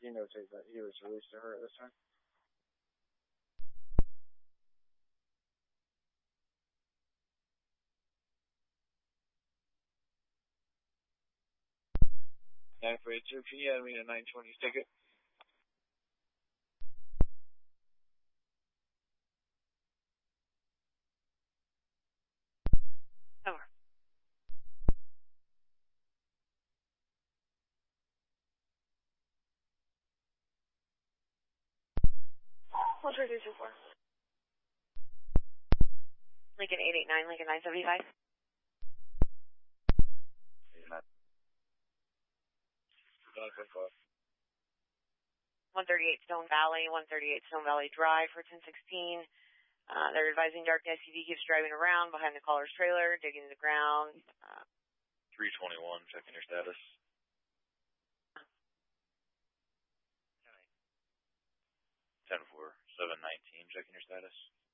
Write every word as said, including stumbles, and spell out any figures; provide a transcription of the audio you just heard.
he notates that he was released to her at this time? nine four eight two, can you add me a nine twenty ticket? Over. one three two two four. Lincoln eight eight nine, Lincoln nine seventy-five. one thirty-eight Stone Valley, one thirty-eight Stone Valley Drive for ten sixteen. Uh, they're advising dark S U V keeps driving around behind the caller's trailer, digging the ground. Uh, three twenty-one, checking your status. ten four, seven nineteen, checking your status.